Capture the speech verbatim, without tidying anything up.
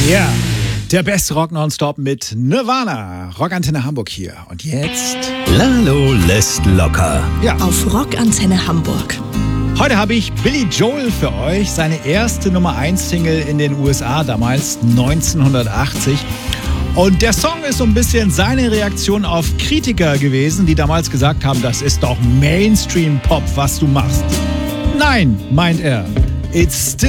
Ja, der beste Rock nonstop mit Nirvana. Rockantenne Hamburg hier. Und jetzt Lalo lässt locker. Ja, Auf Rockantenne Hamburg. heute habe ich Billy Joel für euch. Seine erste Nummer eins Single in den U S A, damals neunzehnhundertachtzig. Und der Song ist so ein bisschen seine Reaktion auf Kritiker gewesen, die damals gesagt haben, das ist doch Mainstream-Pop, was du machst. Nein, meint er. It's still